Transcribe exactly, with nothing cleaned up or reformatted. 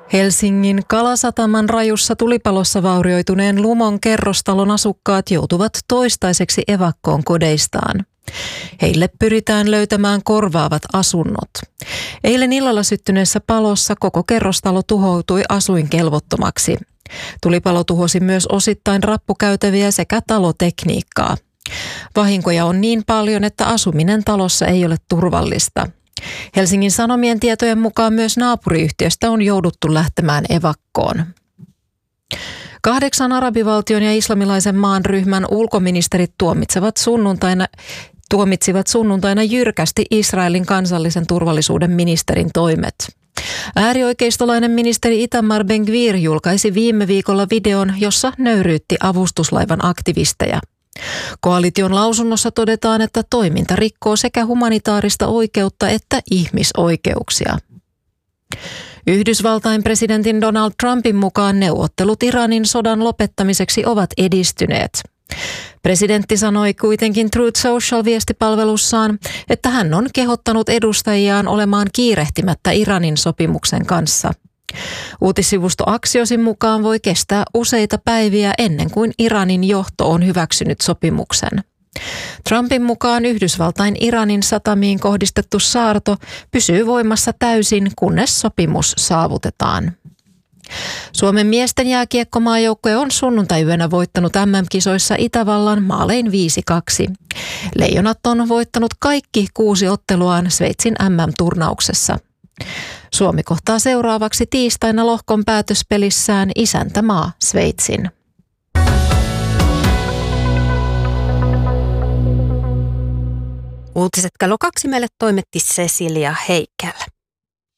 Helsingin Kalasataman rajussa tulipalossa vaurioituneen Lumon kerrostalon asukkaat joutuvat toistaiseksi evakkoon kodeistaan. Heille pyritään löytämään korvaavat asunnot. Eilen illalla syttyneessä palossa koko kerrostalo tuhoutui asuinkelvottomaksi. Tulipalo tuhosi myös osittain rappukäytäviä sekä talotekniikkaa. Vahinkoja on niin paljon, että asuminen talossa ei ole turvallista. Helsingin Sanomien tietojen mukaan myös naapuriyhtiöstä on jouduttu lähtemään evakkoon. Kahdeksan arabivaltion ja islamilaisen maan ryhmän ulkoministerit tuomitsevat sunnuntaina, tuomitsivat sunnuntaina jyrkästi Israelin kansallisen turvallisuuden ministerin toimet. Äärioikeistolainen ministeri Itamar Ben-Gvir julkaisi viime viikolla videon, jossa nöyryytti avustuslaivan aktivisteja. Koalition lausunnossa todetaan, että toiminta rikkoo sekä humanitaarista oikeutta että ihmisoikeuksia. Yhdysvaltain presidentin Donald Trumpin mukaan neuvottelut Iranin sodan lopettamiseksi ovat edistyneet. Presidentti sanoi kuitenkin Truth Social-viestipalvelussaan, että hän on kehottanut edustajiaan olemaan kiirehtimättä Iranin sopimuksen kanssa. Uutissivusto Axiosin mukaan voi kestää useita päiviä ennen kuin Iranin johto on hyväksynyt sopimuksen. Trumpin mukaan Yhdysvaltain Iranin satamiin kohdistettu saarto pysyy voimassa täysin, kunnes sopimus saavutetaan. Suomen miesten jääkiekkomaajoukkue on sunnuntaiyönä voittanut M M-kisoissa Itävallan maalein viisi kaksi. Leijonat on voittanut kaikki kuusi otteluaan Sveitsin M M-turnauksessa. Suomi kohtaa seuraavaksi tiistaina lohkon päätöspelissään isäntämaa Sveitsin. Uutiset kello kaksi meille toimitti Cecilia Heikkälä.